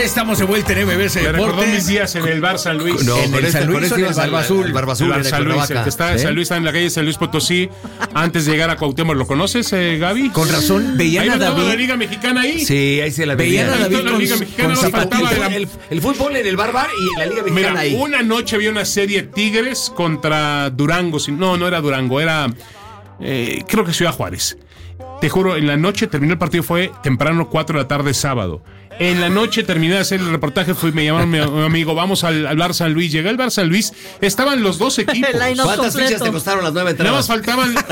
Estamos de vuelta en MBS Me recordó mis Deportes. días en el Bar San Luis. No, en el San Luis o en el Barba Azul. El Barba Azul. El Bar San Luis, el que está en ¿Sí? San Luis, está en la calle San Luis Potosí, antes de llegar a Cuauhtémoc. ¿Lo conoces, Gaby? Con razón, Ahí veían a no estaba la David. Liga Mexicana ahí. Sí, ahí se la Veían veía. a David la Liga Mexicana, con nos faltaba zapatillas. El fútbol en el Barbar y la Liga Mexicana Mira, ahí. una noche había una serie Tigres contra Durango. No era Durango, era creo que Ciudad Juárez. Te juro, en la noche terminó el partido, fue temprano, 4 de la tarde, sábado. En la noche terminé de hacer el reportaje, me llamaron mi amigo, vamos al Bar San Luis. Llegué al Bar San Luis, estaban los dos equipos. El line-up ¿Cuántas completo. fichas te costaron las 9 Nada más entradas?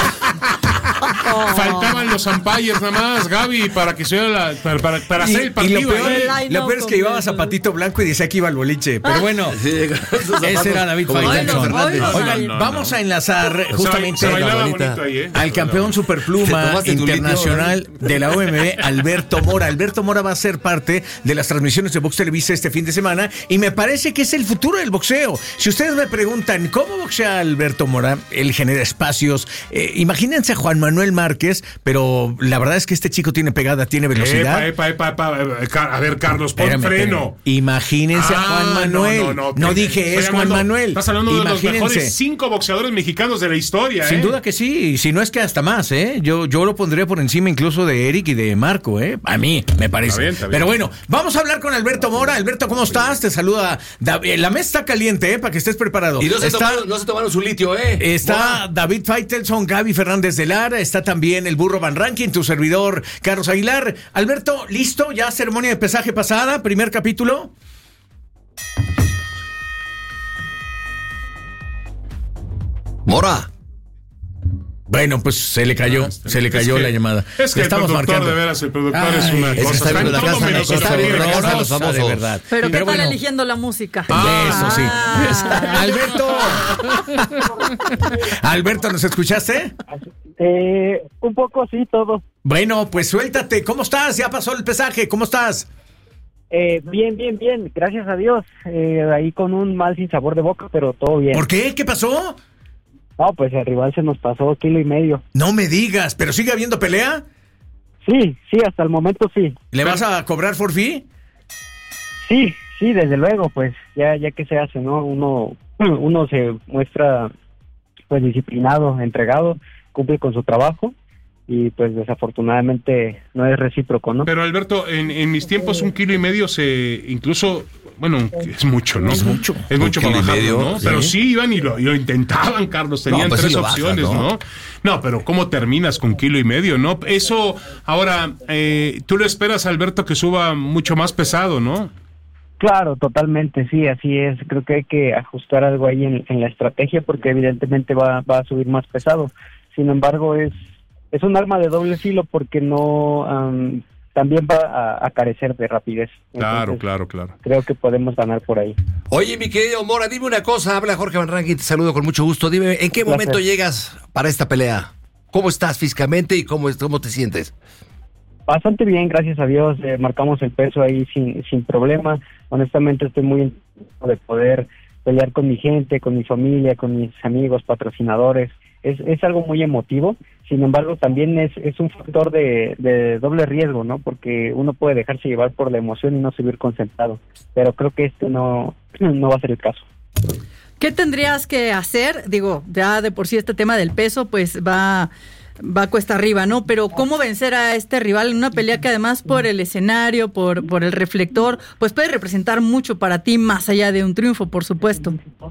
faltaban los umpires nada más, Gaby, para que se para hacer el Y partido. lo peor, ahí. lo peor es que llevaba zapatito blanco y decía que iba al boliche. Pero bueno, ese era David Faitelson. Oigan, No. vamos a enlazar justamente Se bailaba bonito, bonito ahí, al campeón ¿Te superpluma tomaste tu internacional de la OMB, Alberto Mora. Alberto Mora va a ser parte de las transmisiones de Box Televisa este fin de semana y me parece que es el futuro del boxeo. Si ustedes me preguntan cómo boxea Alberto Mora, él genera espacios. Imagínense a Juan Manuel Márquez, pero la verdad es que este chico tiene pegada, tiene velocidad. Epa. A ver, Carlos, pon Espérame, freno. espérame. Imagínense a Juan Manuel. No dije es Juan Manuel. Estás hablando de los Imagínense. mejores 5 boxeadores mexicanos de la historia. Sin duda que sí, y si no es que hasta más, ¿eh? Yo lo pondré por encima incluso de Eric y de Marco, ¿eh? A mí, me parece. Está bien. Pero bueno, vamos a hablar con Alberto Mora. Alberto, ¿cómo estás? Te saluda David. La mesa está caliente, ¿eh? Para que estés preparado. Y no se tomaron su litio, Está David Faitelson, Gaby Fernández de Lara, está también el Burro Van Rankin, tu servidor Carlos Aguilar. Alberto, ¿listo? ¿Ya ceremonia de pesaje pasada? ¿Primer capítulo? Mora. Bueno, pues se le cayó la llamada. Es que Le estamos el productor, marcando. de veras, el productor es una es que cosa. está viendo la todo casa, menos está viendo la casa de los horrorosa, famosos. de verdad. Pero ¿qué tal bueno, eligiendo la música? Eso sí. Alberto, ¿nos escuchaste? Un poco sí, todo. Bueno, pues suéltate. ¿Cómo estás? Ya pasó el pesaje. ¿Cómo estás? Bien, gracias a Dios. Ahí con un mal sin sabor de boca, pero todo bien. ¿Por qué? ¿Qué pasó? No, pues el rival se nos pasó 1.5 kilos. No me digas, ¿pero sigue habiendo pelea? Sí, hasta el momento sí. ¿Le vas a cobrar forfait? Sí, desde luego, pues ya que se hace, ¿no? Uno se muestra pues disciplinado, entregado, cumple con su trabajo y pues desafortunadamente no es recíproco, ¿no? Pero Alberto, en mis tiempos 1,5 kilos incluso, bueno, es mucho, ¿no? Es mucho. Es mucho 1,5 para bajarlo, kilos, ¿no? sí. Pero sí iban y lo intentaban, Carlos, tenían pues sí 3 lo bajas, opciones, ¿no? ¿no? No, pero ¿cómo terminas con 1,5 kilos, no? Eso, ahora, tú le esperas a Alberto que suba mucho más pesado, ¿no? Claro, totalmente, sí, así es. Creo que hay que ajustar algo ahí en la estrategia porque evidentemente va a subir más pesado. Sin embargo, es un arma de doble filo porque no también va a carecer de rapidez. Entonces, Claro. Creo que podemos ganar por ahí. Oye, mi querido Mora, dime una cosa. Habla Jorge Van Rankin, te saludo con mucho gusto. Dime, ¿en qué Gracias. momento llegas para esta pelea? ¿Cómo estás físicamente y cómo te sientes? Bastante bien, gracias a Dios. Marcamos el peso ahí sin problema. Honestamente estoy muy entusiasmado de poder pelear con mi gente, con mi familia, con mis amigos, patrocinadores. Es algo muy emotivo. Sin embargo, también es un factor de doble riesgo, ¿no? Porque uno puede dejarse llevar por la emoción y no seguir concentrado. Pero creo que no va a ser el caso. ¿Qué tendrías que hacer? Digo, ya de por sí este tema del peso, pues va cuesta arriba, ¿no? Pero ¿cómo vencer a este rival en una pelea que además por el escenario, por el reflector, pues puede representar mucho para ti más allá de un triunfo, por supuesto?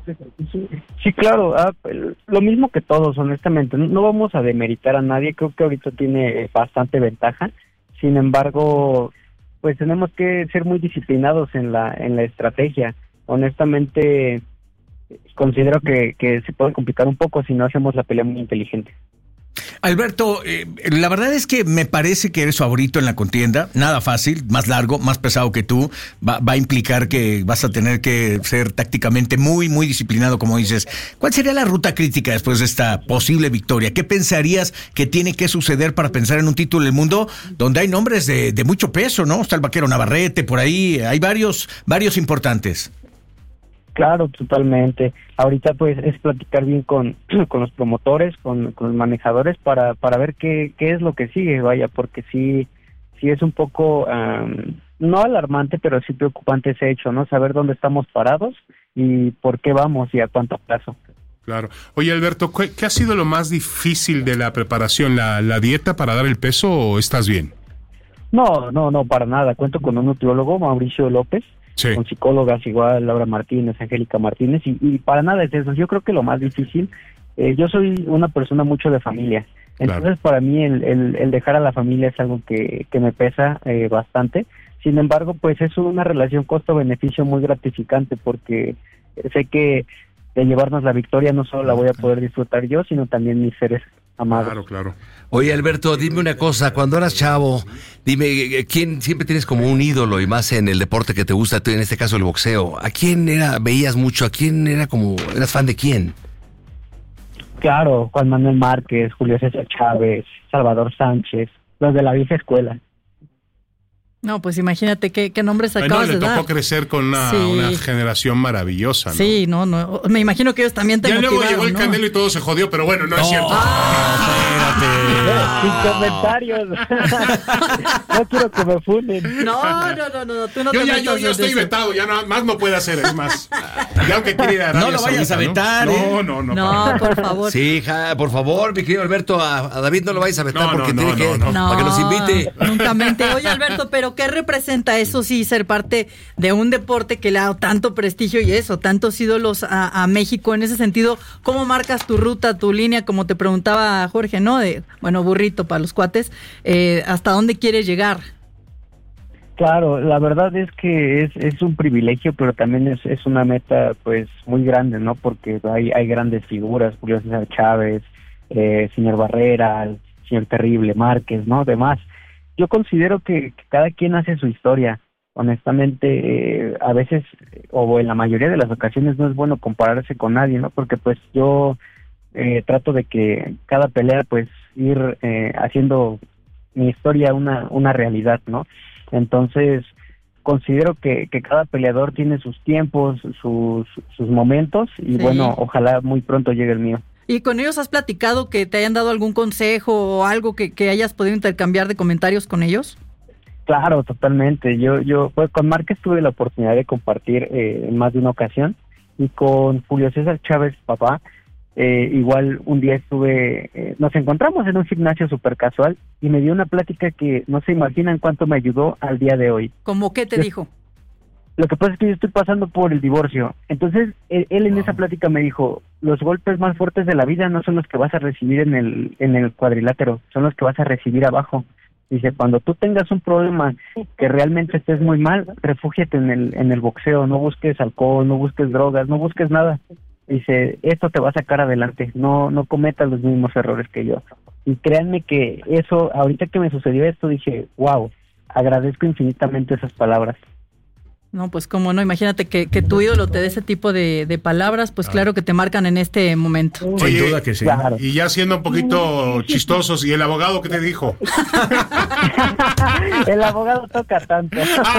Sí, claro, lo mismo que todos, honestamente. No vamos a demeritar a nadie, creo que ahorita tiene bastante ventaja. Sin embargo, pues tenemos que ser muy disciplinados en la estrategia. Honestamente, considero que se puede complicar un poco si no hacemos la pelea muy inteligente. Alberto, la verdad es que me parece que eres favorito en la contienda. Nada fácil, más largo, más pesado que tú. Va a implicar que vas a tener que ser tácticamente muy, muy disciplinado, como dices. ¿Cuál sería la ruta crítica después de esta posible victoria? ¿Qué pensarías que tiene que suceder para pensar en un título del mundo donde hay nombres de mucho peso, ¿no? Está el Vaquero Navarrete, por ahí. Hay varios importantes. Claro, totalmente. Ahorita pues es platicar bien con los promotores, con los manejadores para ver qué es lo que sigue, vaya, porque sí es un poco no alarmante, pero sí preocupante ese hecho, ¿no? Saber dónde estamos parados y por qué vamos y a cuánto plazo. Claro. Oye, Alberto, ¿qué ha sido lo más difícil de la preparación? ¿La dieta para dar el peso o estás bien? No, para nada. Cuento con un nutriólogo, Mauricio López, Sí. con psicólogas igual, Laura Martínez, Angélica Martínez, y para nada es eso. Yo creo que lo más difícil, yo soy una persona mucho de familia, entonces Claro. para mí el dejar a la familia es algo que me pesa bastante. Sin embargo, pues es una relación costo-beneficio muy gratificante, porque sé que de llevarnos la victoria no solo la voy a poder disfrutar yo, sino también mis seres amados. Claro. Oye, Alberto, dime una cosa, cuando eras chavo, dime, ¿quién siempre tienes como un ídolo y más en el deporte que te gusta, tú, en este caso el boxeo? ¿A quién veías mucho? ¿A quién eras fan de quién? Claro, Juan Manuel Márquez, Julio César Chávez, Salvador Sánchez, los de la vieja escuela. No, pues imagínate qué nombres Ay, acabas le de dar. tocó crecer con una generación maravillosa, ¿no? Sí, no, me imagino que ellos también te Ya luego motivaron, llegó el ¿no? Canelo y todo se jodió, pero bueno, no es cierto. Sin comentarios. No quiero que me funen. No, tú no te metas Yo en estoy eso. vetado, ya más no puede hacer, es más. Ya aunque quiere ir a Arabia No lo vayas a Saudita, vetar, ¿no? ¿eh? No. No, por favor. Sí, por favor, mi querido Alberto, a David no lo vayas a vetar No, porque no, tiene que, no. para que nos invite. Nunca mente. Oye, Alberto, pero ¿qué representa eso sí, ser parte de un deporte que le ha dado tanto prestigio y eso, tantos ídolos a México? En ese sentido, ¿cómo marcas tu ruta, tu línea, como te preguntaba Jorge, ¿no? Burrito para los cuates, ¿hasta dónde quieres llegar? Claro, la verdad es que es un privilegio, pero también es una meta pues muy grande, ¿no? Porque hay grandes figuras, Julio César Chávez, señor Barrera, el señor Terrible, Márquez, ¿no? Demás. Yo considero que cada quien hace su historia. Honestamente, a veces, o en la mayoría de las ocasiones, no es bueno compararse con nadie, ¿no? Porque pues yo trato de que cada pelea pues ir haciendo mi historia una realidad, ¿no? Entonces considero que cada peleador tiene sus tiempos, sus momentos, y Sí. bueno, ojalá muy pronto llegue el mío. ¿Y con ellos has platicado, que te hayan dado algún consejo o algo que hayas podido intercambiar de comentarios con ellos? Claro, totalmente. Yo pues, con Márquez tuve la oportunidad de compartir en más de una ocasión, y con Julio César Chávez, papá, igual un día nos encontramos en un gimnasio súper casual y me dio una plática que no se imaginan cuánto me ayudó al día de hoy. ¿Cómo qué te dijo? Lo que pasa es que yo estoy pasando por el divorcio. Entonces, él en esa plática me dijo, los golpes más fuertes de la vida no son los que vas a recibir en el cuadrilátero, son los que vas a recibir abajo. Dice, cuando tú tengas un problema que realmente estés muy mal, refúgiate en el boxeo, no busques alcohol, no busques drogas, no busques nada. Dice, esto te va a sacar adelante, no cometas los mismos errores que yo. Y créanme que eso, ahorita que me sucedió esto, dije, wow, agradezco infinitamente esas palabras. No, pues cómo no, imagínate que tu ídolo te dé ese tipo de palabras, pues claro que te marcan en este momento. Sin Oye, duda que sí. Claro. Y ya siendo un poquito chistosos, ¿y el abogado qué te dijo? El abogado toca tanto.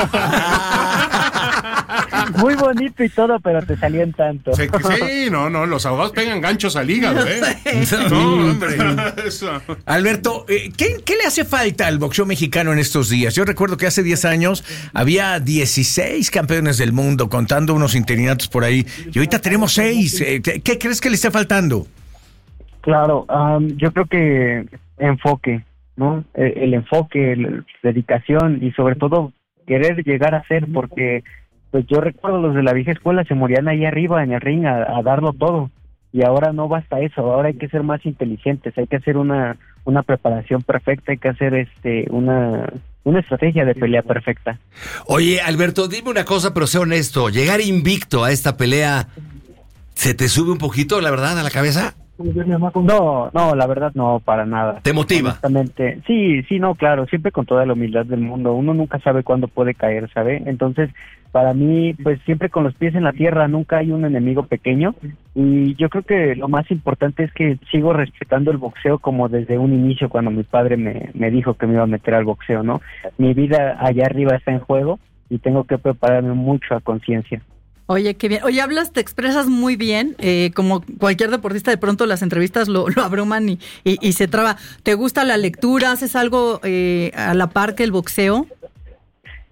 Muy bonito y todo, pero te salió en tanto. Sí, los abogados pegan ganchos al hígado, ¿eh? No, hombre. Eso. Alberto, ¿qué le hace falta al boxeo mexicano en estos días? Yo recuerdo que hace 10 años había 16 campeones del mundo, contando unos interinatos por ahí, y ahorita tenemos 6. ¿Qué crees que le está faltando? Claro, yo creo que enfoque, ¿no? El enfoque, la dedicación y sobre todo querer llegar a ser, porque pues yo recuerdo los de la vieja escuela se morían ahí arriba en el ring a darlo todo, y ahora no basta eso, ahora hay que ser más inteligentes, hay que hacer una preparación perfecta, hay que hacer una estrategia de pelea perfecta. Oye, Alberto, dime una cosa, pero sé honesto, llegar invicto a esta pelea, ¿se te sube un poquito, la verdad, a la cabeza? No, la verdad no, para nada. ¿Te motiva? Honestamente, sí, no, claro, siempre con toda la humildad del mundo. Uno nunca sabe cuándo puede caer, ¿sabe? Entonces, para mí, pues siempre con los pies en la tierra, nunca hay un enemigo pequeño. Y yo creo que lo más importante es que sigo respetando el boxeo como desde un inicio, cuando mi padre me dijo que me iba a meter al boxeo, ¿no? Mi vida allá arriba está en juego y tengo que prepararme mucho a conciencia. Oye, qué bien. Oye, te expresas muy bien, como cualquier deportista, de pronto las entrevistas lo abruman y se traba. ¿Te gusta la lectura? ¿Haces algo a la par que el boxeo?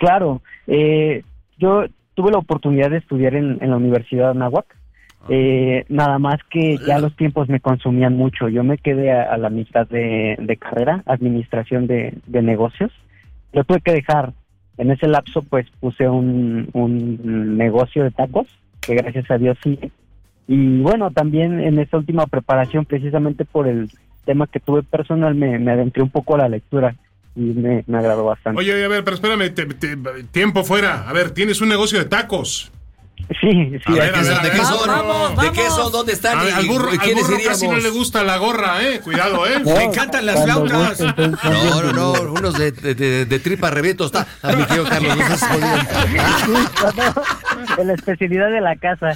Claro, yo tuve la oportunidad de estudiar en la Universidad de Anáhuac, nada más que ya los tiempos me consumían mucho. Yo me quedé a la mitad de carrera, administración de negocios. Lo tuve que dejar. En ese lapso pues puse un negocio de tacos, que gracias a Dios sigue. Y bueno, también en esta última preparación, precisamente por el tema que tuve personal, me adentré un poco a la lectura y me agradó bastante. Oye, a ver, pero espérame, tiempo fuera. A ver, tienes un negocio de tacos. Sí. ¿De qué son? Vamos. ¿De qué son? ¿Dónde están? A ver, al burro ¿Quiénes casi no le gusta la gorra, Cuidado, Me encantan las flautas. No, unos de tripa reviento está. Mi querido Carlos, no seas jodido. De la especialidad de la casa.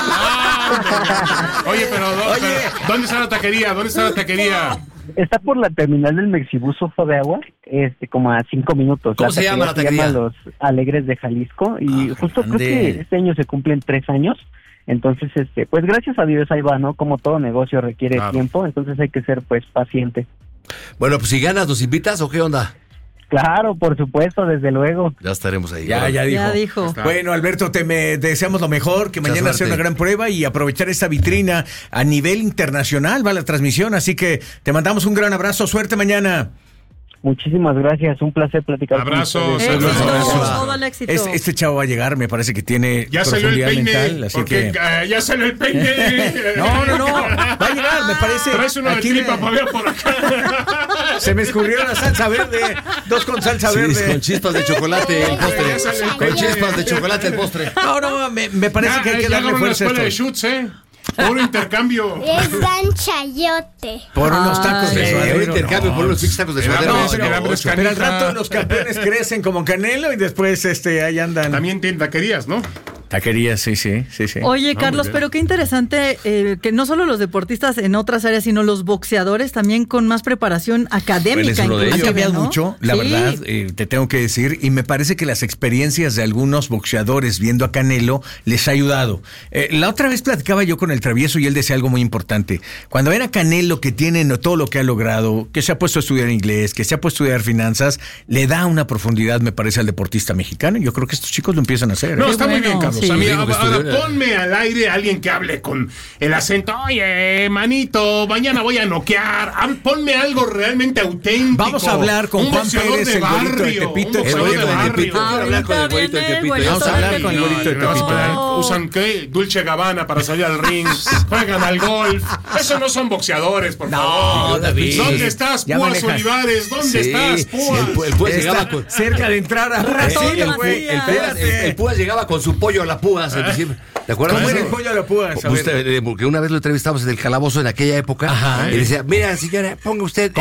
Oye, pero ¿dónde está la taquería? Está por la terminal del Mexibus Ojo de Agua, como a 5 minutos. ¿Cómo se llama la taquería? Se llama Los Alegres de Jalisco, y justo creo que este año se cumplen 3 años. Entonces, pues gracias a Dios ahí va, ¿no? Como todo negocio requiere tiempo, entonces hay que ser pues paciente. Bueno, pues si ganas, ¿nos invitas o qué onda? Claro, por supuesto, desde luego. Ya estaremos ahí. Ya dijo. Bueno, Alberto, deseamos lo mejor, que mañana sea una gran prueba y aprovechar esta vitrina a nivel internacional, va la transmisión, así que te mandamos un gran abrazo, suerte mañana. Muchísimas gracias, un placer platicar. Abrazos. Todo el éxito. Este chavo va a llegar, me parece que tiene ya profundidad mental, así que... ya salió el peine. No, va a llegar, me parece. Traes uno de tripa para ver por acá. Se me escurrió la salsa verde, 2 con salsa verde. Con chispas de chocolate el postre. Con chispas de chocolate el postre. No, me parece que hay que darle fuerza a escuela esto. de shoots, por un intercambio. Es Dan Chayote. Por unos tacos de suadero. Un intercambio por unos tacos de suadero. Pero al rato los campeones crecen como Canelo y después ahí andan. También tienen taquerías, ¿no? Taquerías, sí. Oye, Carlos, pero qué interesante que no solo los deportistas en otras áreas, sino los boxeadores también con más preparación académica. Han cambiado mucho, la verdad, te tengo que decir, y me parece que las experiencias de algunos boxeadores viendo a Canelo les ha ayudado. La otra vez platicaba yo con el Travieso y él decía algo muy importante. Cuando ven a Canelo, que tiene todo lo que ha logrado, que se ha puesto a estudiar inglés, que se ha puesto a estudiar finanzas, le da una profundidad, me parece, al deportista mexicano. Yo creo que estos chicos lo empiezan a hacer. No, está muy bien, Carlos. Sí. A mí, ahora ponme al aire a alguien que hable con el acento. Oye, manito, mañana voy a noquear. Ponme algo realmente auténtico. Vamos a hablar con Juan Pérez, el güerito de Tepito. Hablar con el güerito de Tepito. Vamos a hablar con el güerito de Tepito. Usan ¿qué? Dulce Gabbana para salir al ring. Juegan al golf. Eso no son boxeadores, por favor. No, David. ¿Dónde estás, Púas Olivares? ¿Dónde estás, Púas? El Púas llegaba cerca de entrar a Brasil, güey. El Púas llegaba con su pollo a la Púas. ¿Te acuerdas? ¿Cómo era el pollo a la Púas? Porque una vez lo entrevistamos en el calabozo en aquella época. Y decía, mira, señora, ponga usted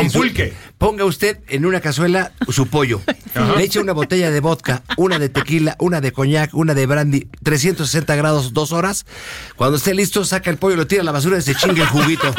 en una cazuela su pollo. Le echa una botella de vodka, una de tequila, una de coñac, una de brandy, 360 grados, 2 horas. Cuando esté listo, saca el pollo, lo tira a la basura y se chinga el juguito.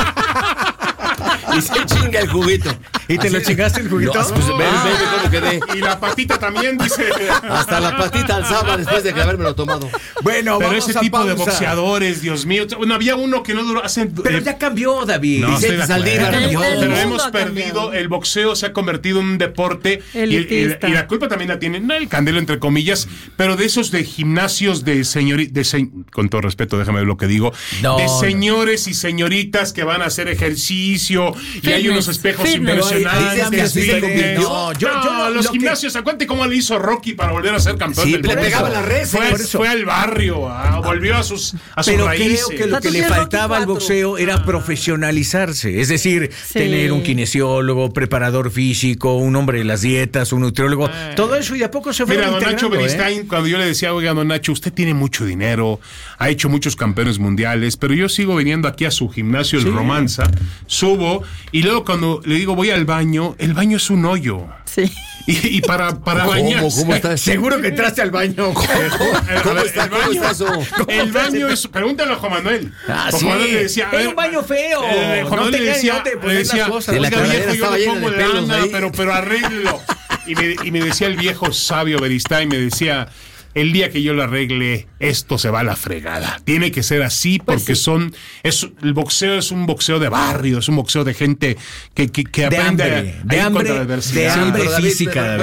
¿Y te lo chingaste el juguito? No, pues, ve cómo quedé. Y la patita también, dice. Hasta la patita alzaba después de habérmelo tomado. Bueno, pero vamos ese a tipo pausa. de boxeadores, Dios mío. Bueno, había uno que no duró. Pero ya cambió, David. No, Vicente Saldívar cambió. Pero hemos perdido. El boxeo se ha convertido en un deporte. Y la culpa también la tiene, no el Canelo, entre comillas, pero de esos de gimnasios de con todo respeto, déjame ver lo que digo. De señores y señoritas que van a hacer ejercicio. Y hay unos espejos impresionantes. Los gimnasios, acuérdate cómo le hizo Rocky para volver a ser campeón del mundo. Le pegaba las reses. Fue al barrio, volvió a sus pero raíces. Creo que lo que le faltaba al boxeo era profesionalizarse, es decir, tener un kinesiólogo, preparador físico, un hombre de las dietas, un nutriólogo, todo eso, y de a poco se fue Mira, don integrando, Nacho Beristain, cuando yo le decía, oiga, don Nacho, usted tiene mucho dinero, ha hecho muchos campeones mundiales, pero yo sigo viniendo aquí a su gimnasio, el Romanza, subo, y luego cuando le digo voy al baño, el baño es un hoyo. Sí. Y para bañarse. ¿Cómo estás? Seguro que entraste al baño. ¿Cómo está eso? El baño es. Pregúntalo a Juan Manuel. Sí. Juan Manuel le decía. Era un baño feo. Juan Manuel le decía. La cagadera estaba llena de pelos ahí. Pero arréglelo. Y me decía el viejo sabio Beristain, me decía. el día que yo lo arregle, esto se va a la fregada. Tiene que ser así porque el boxeo es un boxeo de barrio, es un boxeo de gente que aprende de hambre física.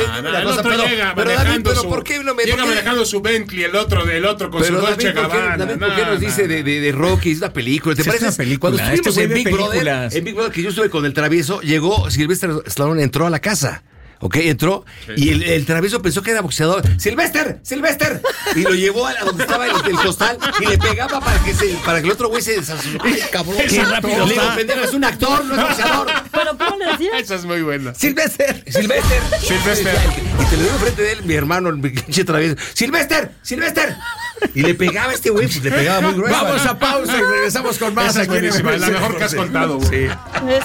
Pero ¿por qué no me llega manejando su Bentley, el otro con su Dolce Gabbana? ¿Por qué nos dice de Rocky? Es una película. ¿Te parece? Es una película. Cuando estuvimos en Big Brother, que yo estuve con el Travieso, llegó Sylvester Stallone, entró a la casa. Ok, entró y el Travieso pensó que era boxeador. ¡Silvester! Y lo llevó a donde estaba el costal y le pegaba para que el otro güey se ¡ay, cabrón! ¡Qué rápido! Le digo, pendejo, es un actor, no es boxeador. ¿Pero cómo le decía? Esa es muy buena. ¡Silvester! Y te lo digo frente de él, mi hermano, el pinche Travieso. ¡Silvester! Y le pegaba a este güey, pues le pegaba muy grueso. Vamos a pausa y regresamos con más. Esa es buenísima, la mejor que has contado, güey. Sí.